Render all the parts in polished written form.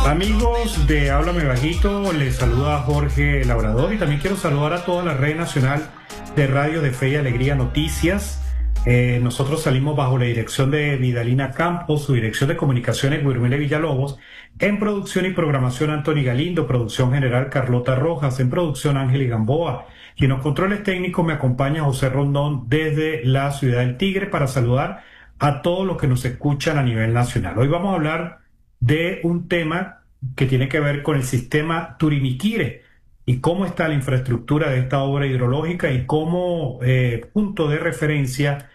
Amigos de Háblame Bajito, les saluda Jorge Labrador y también quiero saludar a toda la red nacional de Radio de Fe y Alegría Noticias. Nosotros salimos bajo la dirección de Vidalina Campos, su dirección de comunicaciones Guillermile Villalobos, en producción y programación Anthony Galindo, producción general Carlota Rojas, en producción Ángel Gamboa, y en los controles técnicos me acompaña José Rondón desde la ciudad del Tigre para saludar a todos los que nos escuchan a nivel nacional. Hoy vamos a hablar de un tema que tiene que ver con el sistema Turimiquire y cómo está la infraestructura de esta obra hidrológica y como punto de referencia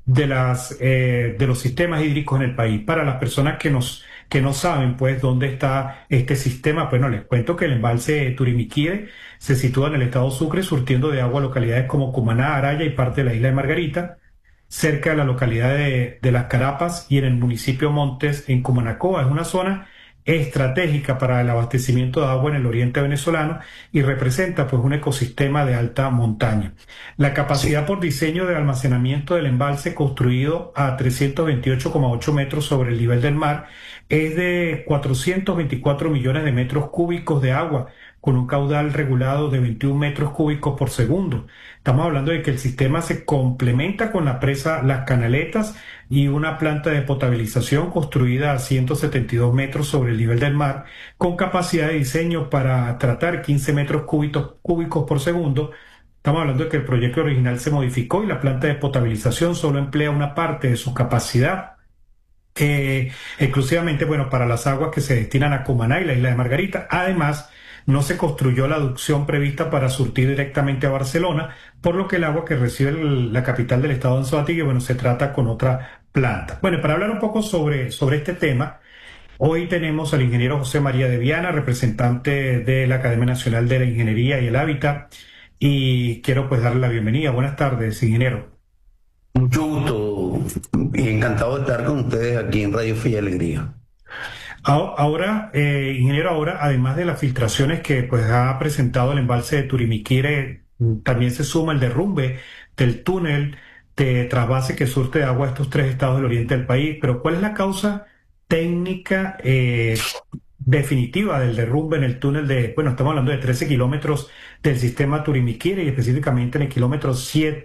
de los sistemas hídricos en el país. Para las personas que no saben, pues, dónde está este sistema, bueno, les cuento que el embalse Turimiquire se sitúa en el estado Sucre, surtiendo de agua localidades como Cumaná, Araya y parte de la isla de Margarita, cerca de la localidad de Las Carapas y en el municipio Montes, en Cumanacoa. Es una zona estratégica para el abastecimiento de agua en el oriente venezolano y representa pues un ecosistema de alta montaña. La capacidad por diseño de almacenamiento del embalse, construido a 328,8 metros sobre el nivel del mar, es de 424 millones de metros cúbicos de agua, con un caudal regulado de 21 metros cúbicos por segundo. Estamos hablando de que el sistema se complementa con la presa Las Canaletas y una planta de potabilización construida a 172 metros sobre el nivel del mar, con capacidad de diseño para tratar 15 metros cúbicos por segundo. Estamos hablando de que el proyecto original se modificó y la planta de potabilización solo emplea una parte de su capacidad, exclusivamente, bueno, para las aguas que se destinan a Cumaná y la isla de Margarita. Además, no se construyó la aducción prevista para surtir directamente a Barcelona, por lo que el agua que recibe la capital del estado de Anzoátegui, bueno, se trata con otra planta. Bueno, para hablar un poco sobre este tema, hoy tenemos al ingeniero José María de Viana, representante de la Academia Nacional de la Ingeniería y el Hábitat, y quiero pues darle la bienvenida. Buenas tardes, ingeniero. Mucho gusto y encantado de estar con ustedes aquí en Radio Fe y Alegría. Ahora, ingeniero, ahora, además de las filtraciones que pues ha presentado el embalse de Turimiquire, también se suma el derrumbe del túnel de trasvase que surte de agua a estos tres estados del oriente del país. Pero ¿cuál es la causa técnica definitiva del derrumbe en el túnel bueno, estamos hablando de 13 kilómetros del sistema Turimiquire y específicamente en el kilómetro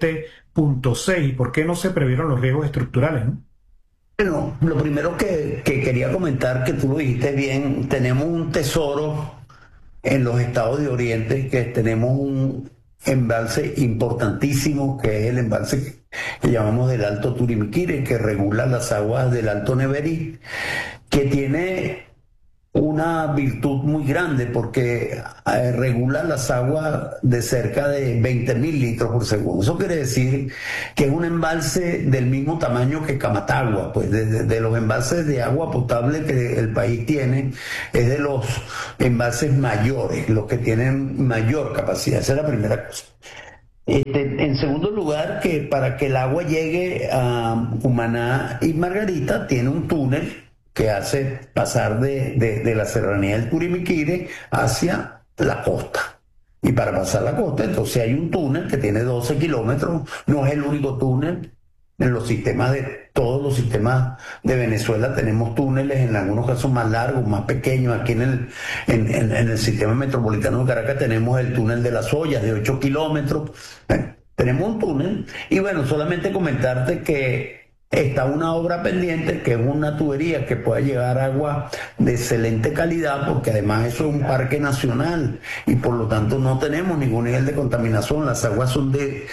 7.6? ¿Por qué no se previeron los riesgos estructurales, no? Bueno, lo primero que quería comentar, que tú lo dijiste bien, tenemos un tesoro en los estados de Oriente, que tenemos un embalse importantísimo, que es el embalse que llamamos del Alto Turimiquire, que regula las aguas del Alto Neverí, que tiene una virtud muy grande porque regula las aguas de cerca de 20.000 litros por segundo. Eso quiere decir que es un embalse del mismo tamaño que Camatagua, pues de los embalses de agua potable que el país tiene, es de los embalses mayores, los que tienen mayor capacidad. Esa es la primera cosa. En segundo lugar, que para que el agua llegue a Cumaná y Margarita tiene un túnel que hace pasar de la serranía del Turimiquire hacia la costa. Y para pasar la costa, entonces hay un túnel que tiene 12 kilómetros, no es el único túnel. En los sistemas todos los sistemas de Venezuela tenemos túneles, en algunos casos más largos, más pequeños. Aquí en el sistema metropolitano de Caracas tenemos el túnel de las Ollas de 8 kilómetros. Tenemos un túnel y bueno, solamente comentarte que está una obra pendiente, que es una tubería que pueda llevar agua de excelente calidad, porque además eso es un parque nacional y por lo tanto no tenemos ningún nivel de contaminación. Las aguas son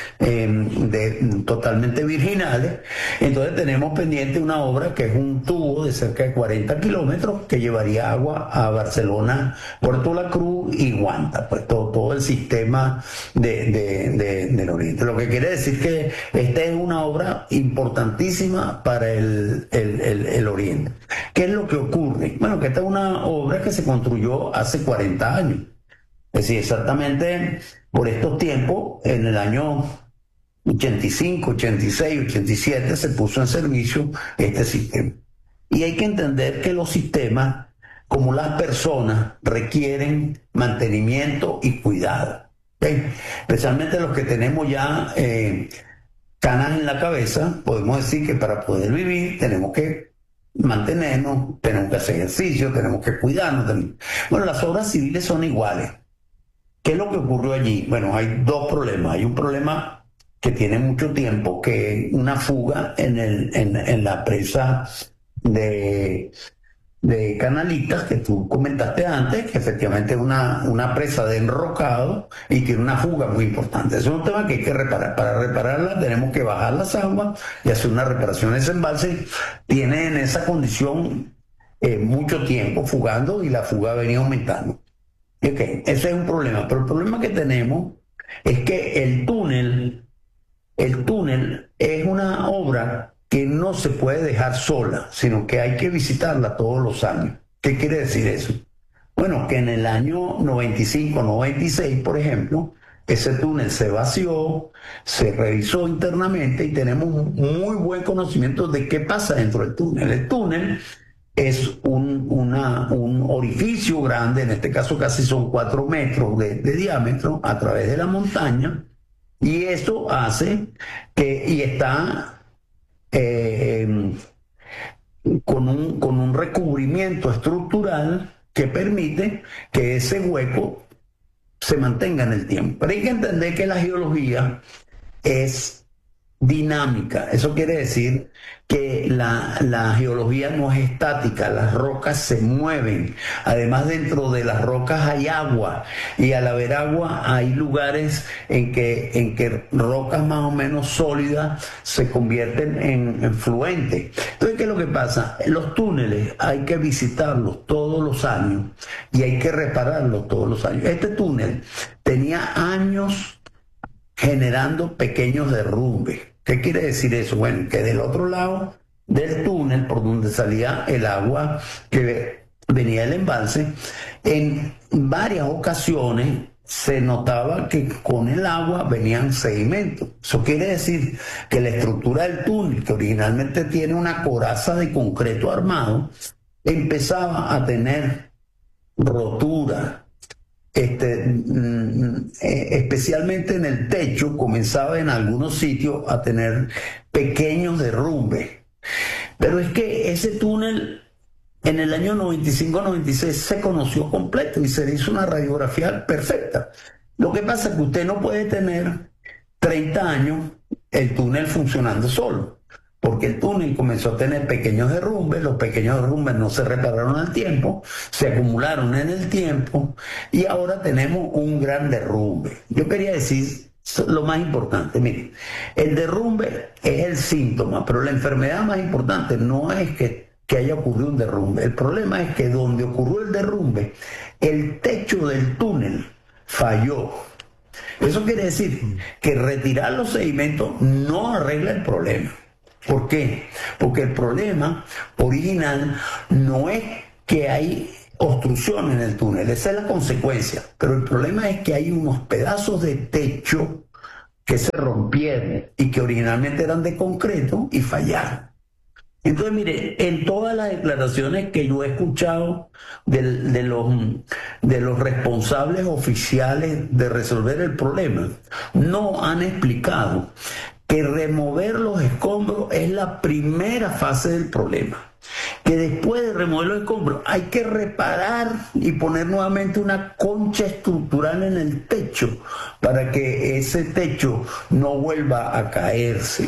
totalmente virginales. Entonces tenemos pendiente una obra que es un tubo de cerca de 40 kilómetros que llevaría agua a Barcelona, Puerto La Cruz y Guanta, pues todo el sistema del Oriente. Lo que quiere decir que esta es una obra importantísima para el Oriente. ¿Qué es lo que ocurre? Bueno, que esta es una obra que se construyó hace 40 años. Es decir, exactamente por estos tiempos, en el año 85, 86, 87, se puso en servicio este sistema. Y hay que entender que los sistemas, como las personas, requieren mantenimiento y cuidado. ¿Okay? Especialmente los que tenemos ya canas en la cabeza, podemos decir que para poder vivir tenemos que mantenernos, tenemos que hacer ejercicio, tenemos que cuidarnos. Bueno, las obras civiles son iguales. ¿Qué es lo que ocurrió allí? Bueno, hay dos problemas. Hay un problema que tiene mucho tiempo, que es una fuga en la presa de Canalitas, que tú comentaste antes, que efectivamente es una presa de enrocado y tiene una fuga muy importante. Eso es un tema que hay que reparar. Para repararla tenemos que bajar las aguas y hacer una reparación. Ese embalse tiene en esa condición mucho tiempo fugando y la fuga ha venido aumentando. Okay, ese es un problema. Pero el problema que tenemos es que el túnel es una obra que no se puede dejar sola, sino que hay que visitarla todos los años. ¿Qué quiere decir eso? Bueno, que en el año 95, 96, por ejemplo, ese túnel se vació, se revisó internamente y tenemos un muy buen conocimiento de qué pasa dentro del túnel. El túnel es un orificio grande, en este caso casi son 4 metros de diámetro a través de la montaña, y eso hace que, y está con un recubrimiento estructural que permite que ese hueco se mantenga en el tiempo. Pero hay que entender que la geología es dinámica. Eso quiere decir que la geología no es estática, las rocas se mueven. Además, dentro de las rocas hay agua, y al haber agua hay lugares en que rocas más o menos sólidas se convierten en fluentes. Entonces, ¿qué es lo que pasa? Los túneles hay que visitarlos todos los años y hay que repararlos todos los años. Este túnel tenía años generando pequeños derrumbes. ¿Qué quiere decir eso? Bueno, que del otro lado del túnel, por donde salía el agua que venía del embalse, en varias ocasiones se notaba que con el agua venían sedimentos. Eso quiere decir que la estructura del túnel, que originalmente tiene una coraza de concreto armado, empezaba a tener rotura. Especialmente en el techo, comenzaba en algunos sitios a tener pequeños derrumbes. Pero es que ese túnel en el año 95-96 se conoció completo y se hizo una radiografía perfecta. Lo que pasa es que usted no puede tener 30 años el túnel funcionando solo, porque el túnel comenzó a tener pequeños derrumbes, los pequeños derrumbes no se repararon al tiempo, se acumularon en el tiempo y ahora tenemos un gran derrumbe. Yo quería decir lo más importante, miren, el derrumbe es el síntoma, pero la enfermedad más importante no es que haya ocurrido un derrumbe. El problema es que donde ocurrió el derrumbe, el techo del túnel falló. Eso quiere decir que retirar los sedimentos no arregla el problema. ¿Por qué? Porque el problema original no es que hay obstrucción en el túnel, esa es la consecuencia, pero el problema es que hay unos pedazos de techo que se rompieron y que originalmente eran de concreto y fallaron. Entonces, mire, en todas las declaraciones que yo he escuchado de los responsables oficiales de resolver el problema, no han explicado que remover los escombros es la primera fase del problema, que después de remover los escombros hay que reparar y poner nuevamente una concha estructural en el techo para que ese techo no vuelva a caerse.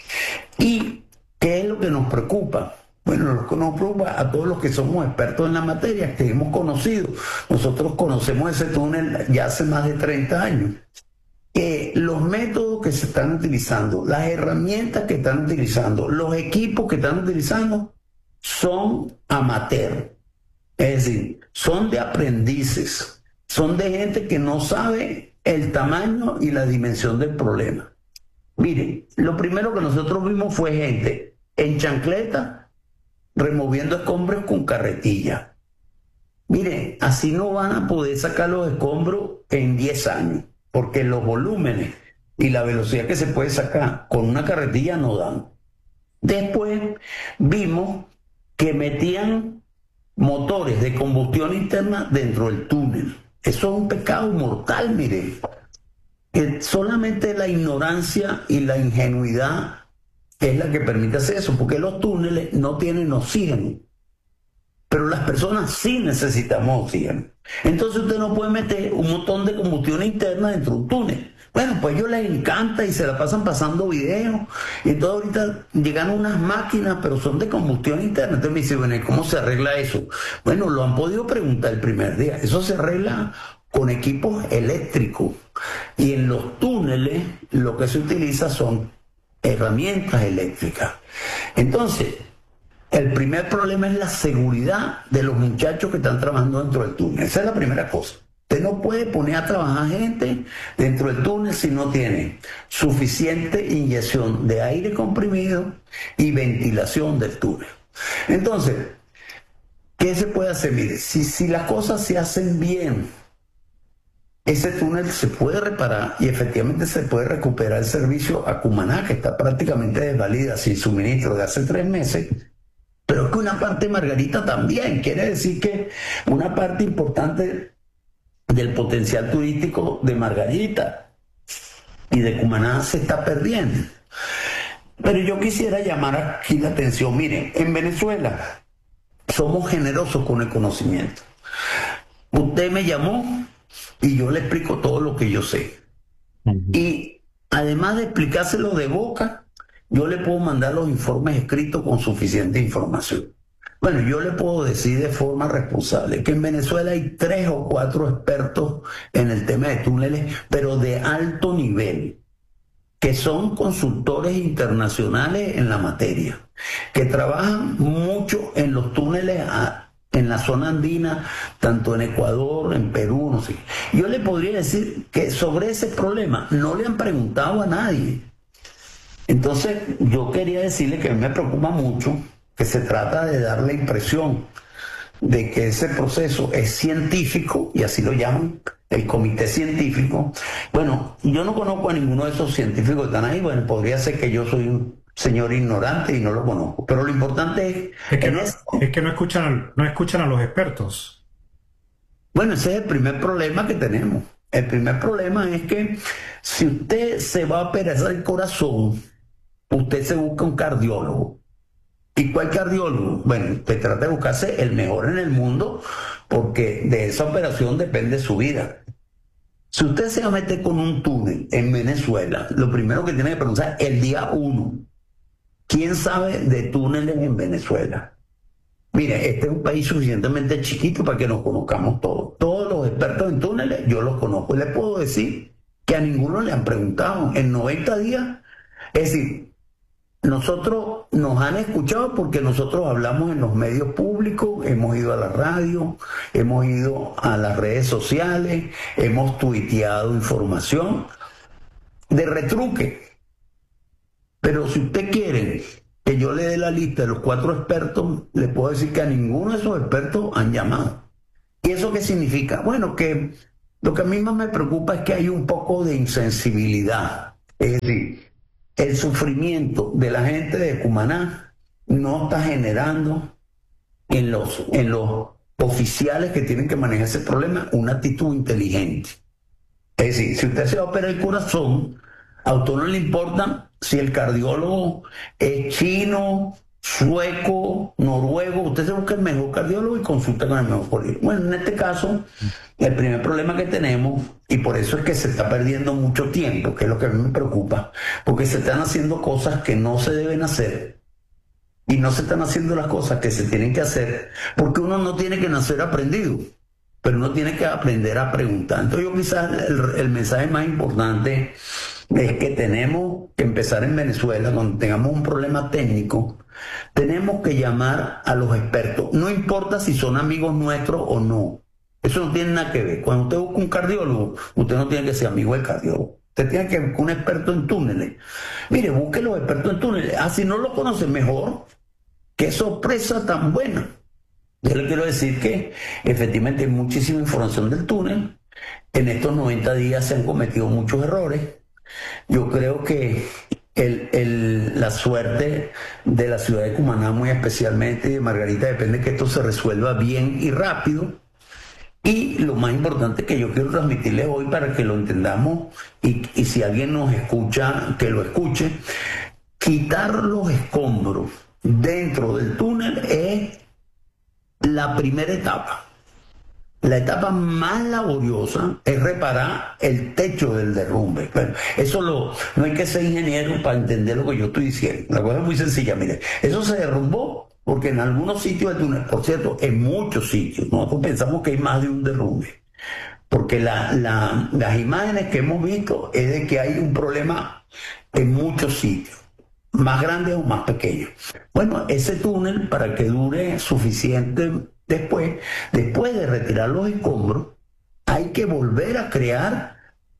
¿Y qué es lo que nos preocupa? Bueno, lo que nos preocupa a todos los que somos expertos en la materia, que hemos conocido. Nosotros conocemos ese túnel ya hace más de 30 años. Que los métodos que se están utilizando, las herramientas que están utilizando, los equipos que están utilizando son amateur. Es decir, son de aprendices, son de gente que no sabe el tamaño y la dimensión del problema. Miren, lo primero que nosotros vimos fue gente en chancleta removiendo escombros con carretilla. Miren, así no van a poder sacar los escombros en 10 años. Porque los volúmenes y la velocidad que se puede sacar con una carretilla no dan. Después vimos que metían motores de combustión interna dentro del túnel. Eso es un pecado mortal, mire. Que solamente la ignorancia y la ingenuidad es la que permite hacer eso, porque los túneles no tienen oxígeno, pero las personas sí necesitamos oxígeno. Entonces usted no puede meter un montón de combustión interna dentro de un túnel. Bueno, pues a ellos les encanta y se la pasan pasando videos. Y entonces ahorita llegan unas máquinas, pero son de combustión interna. Entonces me dice, bueno, ¿y cómo se arregla eso? Bueno, lo han podido preguntar el primer día. Eso se arregla con equipos eléctricos. Y en los túneles lo que se utiliza son herramientas eléctricas. Entonces, el primer problema es la seguridad de los muchachos que están trabajando dentro del túnel. Esa es la primera cosa. Usted no puede poner a trabajar gente dentro del túnel si no tiene suficiente inyección de aire comprimido y ventilación del túnel. Entonces, ¿qué se puede hacer? Mire, si las cosas se hacen bien, ese túnel se puede reparar y efectivamente se puede recuperar el servicio a Cumaná, que está prácticamente desvalida sin suministro de hace 3 meses. Pero es que una parte de Margarita también, quiere decir que una parte importante del potencial turístico de Margarita y de Cumaná se está perdiendo. Pero yo quisiera llamar aquí la atención. Miren, en Venezuela somos generosos con el conocimiento. Usted me llamó y yo le explico todo lo que yo sé. Y además de explicárselo de boca, yo le puedo mandar los informes escritos con suficiente información. Bueno, yo le puedo decir de forma responsable que en Venezuela hay 3 o 4 expertos en el tema de túneles, pero de alto nivel, que son consultores internacionales en la materia, que trabajan mucho en los túneles en la zona andina, tanto en Ecuador, en Perú, no sé. Yo le podría decir que sobre ese problema no le han preguntado a nadie. Entonces, yo quería decirle que a mí me preocupa mucho que se trata de dar la impresión de que ese proceso es científico, y así lo llaman, el comité científico. Bueno, yo no conozco a ninguno de esos científicos que están ahí. Bueno, podría ser que yo soy un señor ignorante y no lo conozco, pero lo importante es que no escuchan a los expertos. Bueno, ese es el primer problema que tenemos. El primer problema es que si usted se va a operar el corazón, usted se busca un cardiólogo. ¿Y cuál cardiólogo? Bueno, usted trata de buscarse el mejor en el mundo, porque de esa operación depende su vida. Si usted se va a meter con un túnel en Venezuela, lo primero que tiene que preguntar el día 1, ¿quién sabe de túneles en Venezuela? Mire, este es un país suficientemente chiquito para que nos conozcamos todos. Todos los expertos en túneles yo los conozco. Y les puedo decir que a ninguno le han preguntado en 90 días. Es decir, nosotros nos han escuchado porque nosotros hablamos en los medios públicos, hemos ido a la radio, hemos ido a las redes sociales, hemos tuiteado información de retruque. Pero si usted quiere que yo le dé la lista de los 4 expertos, le puedo decir que a ninguno de esos expertos han llamado. ¿Y eso qué significa? Bueno, que lo que a mí más me preocupa es que hay un poco de insensibilidad. Es decir, el sufrimiento de la gente de Cumaná no está generando en los oficiales que tienen que manejar ese problema una actitud inteligente. Es decir, si usted se va a operar el corazón, a usted no le importa si el cardiólogo es chino, sueco, noruego. Usted se busca el mejor cardiólogo y consulta con el mejor cardiólogo. Bueno, en este caso, el primer problema que tenemos, y por eso es que se está perdiendo mucho tiempo, que es lo que a mí me preocupa, porque se están haciendo cosas que no se deben hacer y no se están haciendo las cosas que se tienen que hacer, porque uno no tiene que nacer aprendido, pero uno tiene que aprender a preguntar. Entonces yo quizás el mensaje más importante es que tenemos que empezar en Venezuela, cuando tengamos un problema técnico, tenemos que llamar a los expertos. No importa si son amigos nuestros o no. Eso no tiene nada que ver. Cuando usted busca un cardiólogo, usted no tiene que ser amigo del cardiólogo. Usted tiene que buscar un experto en túneles. Mire, busque los expertos en túneles. Ah, si no lo conoce, mejor. Qué sorpresa tan buena. Yo le quiero decir que efectivamente hay muchísima información del túnel. En estos 90 días se han cometido muchos errores. Yo creo que la suerte de la ciudad de Cumaná, muy especialmente, y de Margarita, depende de que esto se resuelva bien y rápido. Y lo más importante que yo quiero transmitirles hoy para que lo entendamos, y si alguien nos escucha, que lo escuche, quitar los escombros dentro del túnel es la primera etapa. La etapa más laboriosa es reparar el techo del derrumbe. Bueno, no hay que ser ingeniero para entender lo que yo estoy diciendo. La cosa es muy sencilla, mire. Eso se derrumbó porque en algunos sitios del túnel, por cierto, en muchos sitios, nosotros pensamos que hay más de un derrumbe. Porque las imágenes que hemos visto es de que hay un problema en muchos sitios, más grandes o más pequeños. Bueno, ese túnel, para que dure suficiente después de retirar los escombros, hay que volver a crear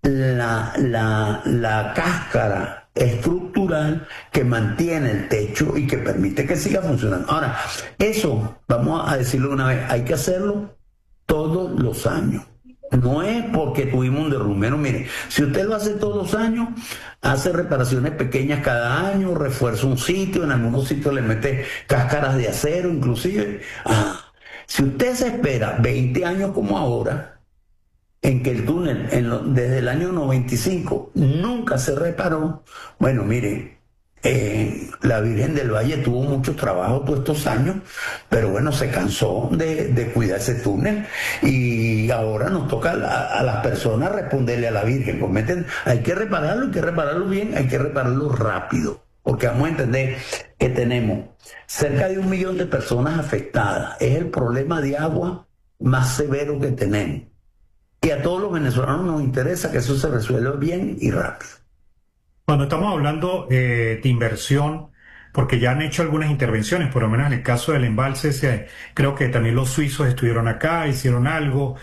la cáscara estructural que mantiene el techo y que permite que siga funcionando. Ahora, eso, vamos a decirlo una vez, hay que hacerlo todos los años. No es porque tuvimos un derrumbe. No, mire, si usted lo hace todos los años, hace reparaciones pequeñas cada año, refuerza un sitio, en algunos sitios le mete cáscaras de acero inclusive. Si usted se espera 20 años como ahora, en que el túnel desde el año 95 nunca se reparó, bueno, mire, la Virgen del Valle tuvo mucho trabajo todos estos años, pero bueno, se cansó de cuidar ese túnel y ahora nos toca a las personas responderle a la Virgen. Hay que repararlo bien, hay que repararlo rápido, porque vamos a entender que tenemos cerca de 1 millón de personas afectadas. Es el problema de agua más severo que tenemos. Y a todos los venezolanos nos interesa que eso se resuelva bien y rápido. Cuando estamos hablando de inversión, porque ya han hecho algunas intervenciones, por lo menos en el caso del embalse, creo que también los suizos estuvieron acá, hicieron algo.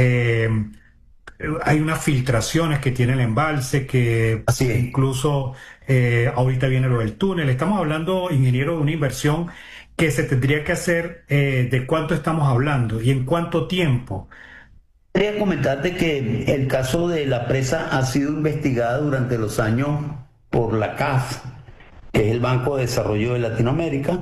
Hay unas filtraciones que tiene el embalse, que incluso ahorita viene lo del túnel. Estamos hablando, ingeniero, de una inversión que se tendría que hacer. ¿De cuánto estamos hablando y en cuánto tiempo? Quería comentarte que el caso de la presa ha sido investigada durante los años por la CAF, que es el Banco de Desarrollo de Latinoamérica.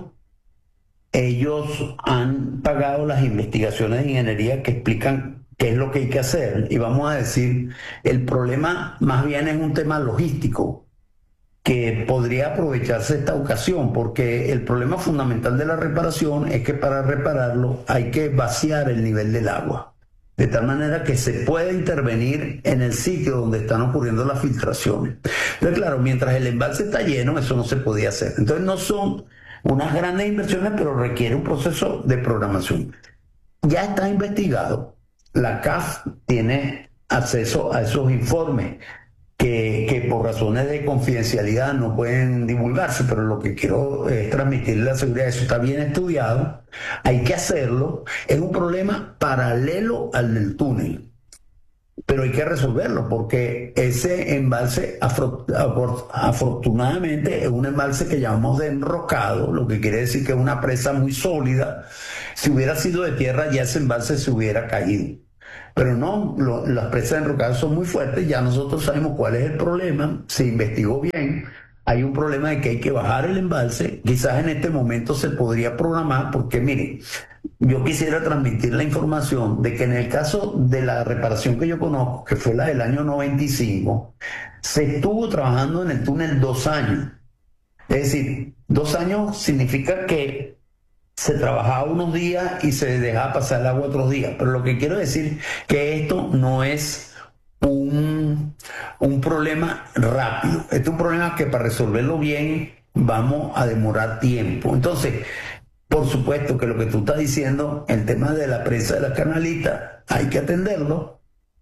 Ellos han pagado las investigaciones de ingeniería que explican qué es lo que hay que hacer. Y vamos a decir, el problema más bien es un tema logístico que podría aprovecharse esta ocasión, porque el problema fundamental de la reparación es que para repararlo hay que vaciar el nivel del agua, de tal manera que se pueda intervenir en el sitio donde están ocurriendo las filtraciones. Entonces, claro, mientras el embalse está lleno, eso no se podía hacer. Entonces, no son unas grandes inversiones, pero requiere un proceso de programación. Ya está investigado. La CAF tiene acceso a esos informes que por razones de confidencialidad no pueden divulgarse, pero lo que quiero es transmitirle la seguridad. Eso está bien estudiado, hay que hacerlo. Es un problema paralelo al del túnel, pero hay que resolverlo porque ese embalse afortunadamente es un embalse que llamamos de enrocado, lo que quiere decir que es una presa muy sólida. Si hubiera sido de tierra, ya ese embalse se hubiera caído. Pero no, las presas enrocadas son muy fuertes. Ya nosotros sabemos cuál es el problema, se investigó bien. Hay un problema de que hay que bajar el embalse. Quizás en este momento se podría programar, porque mire, yo quisiera transmitir la información de que en el caso de la reparación que yo conozco, que fue la del año 95, se estuvo trabajando en el túnel 2 años. Es decir, 2 años significa que se trabajaba unos días y se dejaba pasar el agua otros días. Pero lo que quiero decir que esto no es un problema rápido. Este es un problema que para resolverlo bien vamos a demorar tiempo. Entonces, por supuesto que lo que tú estás diciendo, el tema de la presa de la Canalita, hay que atenderlo.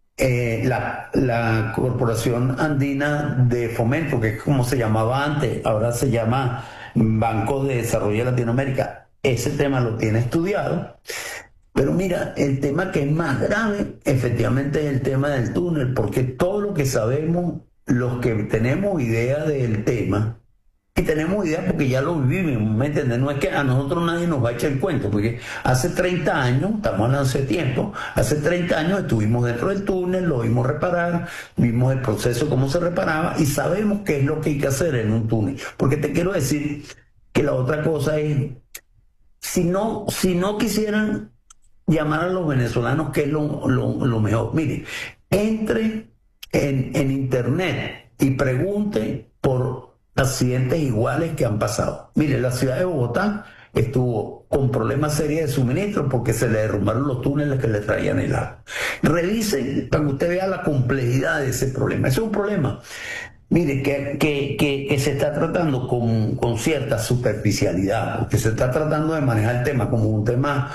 La Corporación Andina de Fomento, que es como se llamaba antes, ahora se llama Banco de Desarrollo de Latinoamérica, ese tema lo tiene estudiado. Pero mira, el tema que es más grave efectivamente es el tema del túnel, porque todo lo que sabemos, los que tenemos idea del tema, y tenemos idea porque ya lo vivimos, ¿me entiendes? No es que a nosotros nadie nos va a echar el cuento, porque hace 30 años, estamos hablando hace tiempo, hace 30 años estuvimos dentro del túnel, lo vimos reparar, vimos el proceso, cómo se reparaba, y sabemos qué es lo que hay que hacer en un túnel. Porque te quiero decir que la otra cosa es, si no quisieran llamar a los venezolanos, que es lo mejor. Mire, entre en internet y pregunte por accidentes iguales que han pasado. Mire, la ciudad de Bogotá estuvo con problemas serios de suministro porque se le derrumbaron los túneles que le traían el agua. Revisen para que usted vea la complejidad de ese problema. Ese es un problema, mire, que se está tratando con cierta superficialidad, porque se está tratando de manejar el tema como un tema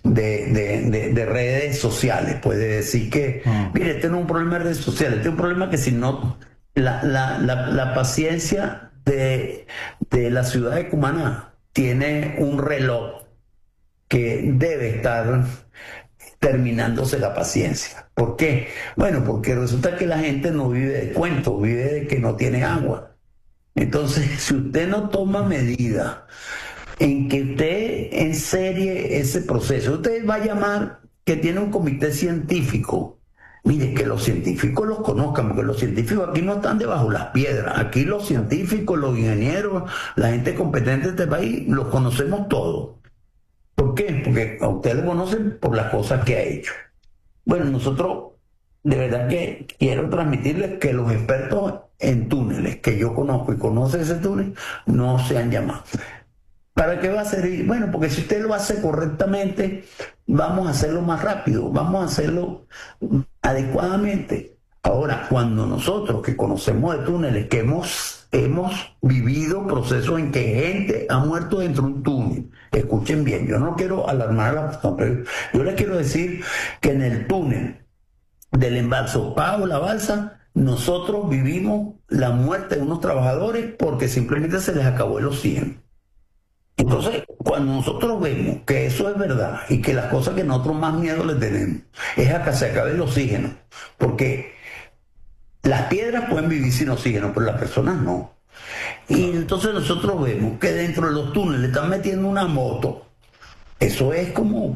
de redes sociales. Puede decir que, mire, este no es un problema de redes sociales, este es un problema que si no, la paciencia de la ciudad de Cumaná tiene un reloj que debe estar terminándose la paciencia. ¿Por qué? Bueno, porque resulta que la gente no vive de cuentos, vive de que no tiene agua. Entonces, si usted no toma medidas en que usted enserie ese proceso, usted va a llamar que tiene un comité científico. Mire, que los científicos los conozcan, porque los científicos aquí no están debajo las piedras. Aquí los científicos, los ingenieros, la gente competente de este país, los conocemos todos. ¿Por qué? Porque a usted lo conocen por las cosas que ha hecho. Bueno, nosotros de verdad que quiero transmitirles que los expertos en túneles que yo conozco y conocen ese túnel no se han llamado. ¿Para qué va a servir? Bueno, porque si usted lo hace correctamente, vamos a hacerlo más rápido, vamos a hacerlo adecuadamente. Ahora, cuando nosotros que conocemos de túneles, que hemos vivido procesos en que gente ha muerto dentro de un túnel, escuchen bien, yo no quiero alarmar a la persona, pero yo les quiero decir que en el túnel del embalse Pao La Balsa, nosotros vivimos la muerte de unos trabajadores porque simplemente se les acabó el oxígeno. Entonces, cuando nosotros vemos que eso es verdad y que las cosas que nosotros más miedo le tenemos es a que se acabe el oxígeno, porque las piedras pueden vivir sin oxígeno, pero las personas no. Y entonces nosotros vemos que dentro de los túneles están metiendo una moto. Eso es como...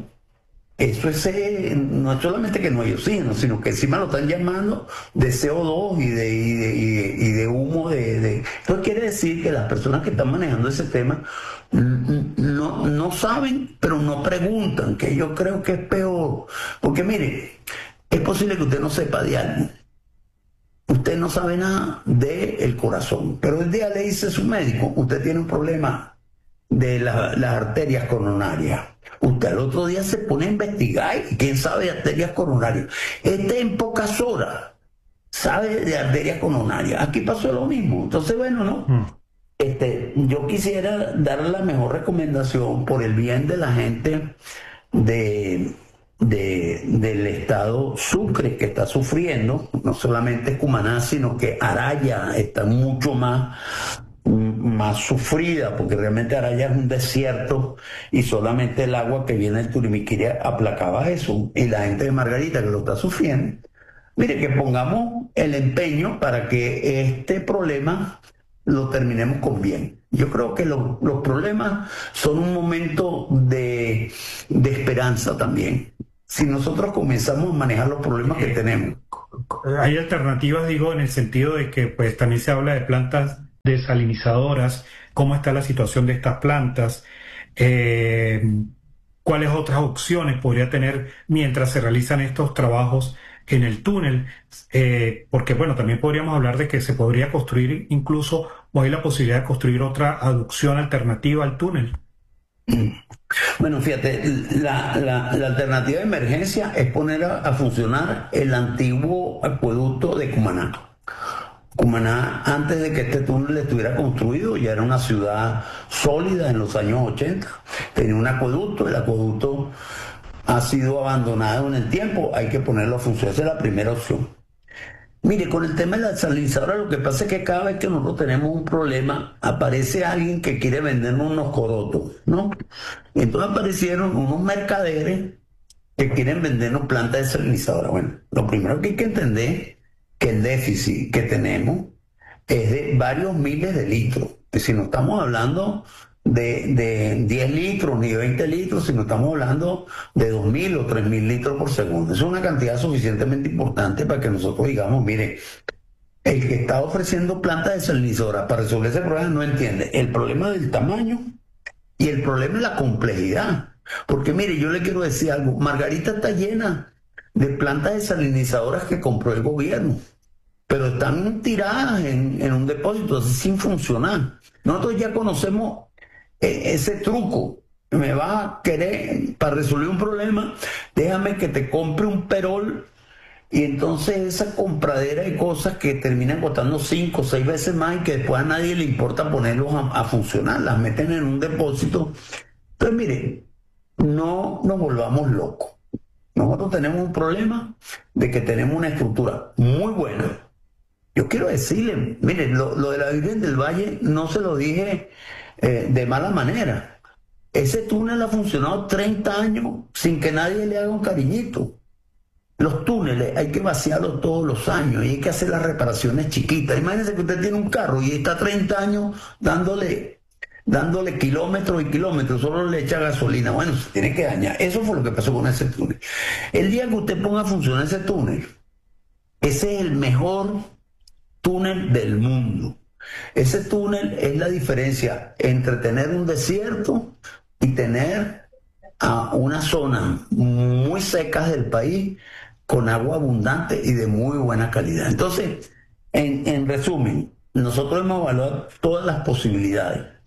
no es solamente que no hay oxígeno, sino que encima lo están llamando de CO2 y de humo. Entonces quiere decir que las personas que están manejando ese tema no saben, pero no preguntan, que yo creo que es peor. Porque mire, es posible que usted no sepa de algo. Usted no sabe nada del corazón, pero el día le dice a su médico, usted tiene un problema de las arterias coronarias. Usted al otro día se pone a investigar y quién sabe de arterias coronarias. En pocas horas sabe de arterias coronarias. Aquí pasó lo mismo. Entonces, bueno, ¿no? Yo quisiera dar la mejor recomendación por el bien de la gente del estado Sucre, que está sufriendo, no solamente Cumaná, sino que Araya está mucho más sufrida, porque realmente Araya es un desierto y solamente el agua que viene del Turimiquiri aplacaba eso, y la gente de Margarita que lo está sufriendo. Mire, que pongamos el empeño para que este problema lo terminemos con bien. Yo creo que los problemas son un momento de esperanza también. Si nosotros comenzamos a manejar los problemas que tenemos. Hay alternativas, digo, en el sentido de que pues también se habla de plantas desalinizadoras, cómo está la situación de estas plantas, cuáles otras opciones podría tener mientras se realizan estos trabajos en el túnel, porque bueno, también podríamos hablar de que se podría construir incluso, o hay la posibilidad de construir otra aducción alternativa al túnel. Bueno, fíjate, la alternativa de emergencia es poner a funcionar el antiguo acueducto de Cumaná. Cumaná, antes de que este túnel estuviera construido, ya era una ciudad sólida en los años 80. Tenía un acueducto, el acueducto ha sido abandonado en el tiempo, hay que ponerlo a funcionar, esa es la primera opción. Mire, con el tema de la desalinizadora, lo que pasa es que cada vez que nosotros tenemos un problema, aparece alguien que quiere vendernos unos corotos, ¿no? Entonces aparecieron unos mercaderes que quieren vendernos plantas desalinizadoras. Bueno, lo primero que hay que entender que el déficit que tenemos es de varios miles de litros. Es decir, no estamos hablando de 10 litros ni 20 litros, sino estamos hablando de 2.000 o 3.000 litros por segundo. Es una cantidad suficientemente importante para que nosotros digamos, mire, el que está ofreciendo plantas desalinizadoras para resolver ese problema no entiende el problema del tamaño y el problema de la complejidad. Porque mire, yo le quiero decir algo, Margarita está llena de plantas desalinizadoras que compró el gobierno. pero están tiradas en un depósito así sin funcionar. Nosotros ya conocemos ese truco. Me vas a querer, para resolver un problema, déjame que te compre un perol y entonces esa compradera de cosas que terminan costando 5 o 6 veces más y que después a nadie le importa ponerlos a funcionar, las meten en un depósito. Entonces, mire, no nos volvamos locos. Nosotros tenemos un problema de que tenemos una estructura muy buena. Yo quiero decirle, mire, lo de la Virgen del Valle no se lo dije de mala manera. Ese túnel ha funcionado 30 años sin que nadie le haga un cariñito. Los túneles hay que vaciarlos todos los años y hay que hacer las reparaciones chiquitas. Imagínense que usted tiene un carro y está 30 años dándole kilómetros y kilómetros, solo le echa gasolina. Bueno, se tiene que dañar. Eso fue lo que pasó con ese túnel. El día que usted ponga a funcionar ese túnel, ese es el mejor túnel del mundo. Ese túnel es la diferencia entre tener un desierto y tener una zona muy seca del país con agua abundante y de muy buena calidad. Entonces, en resumen, nosotros hemos evaluado todas las posibilidades.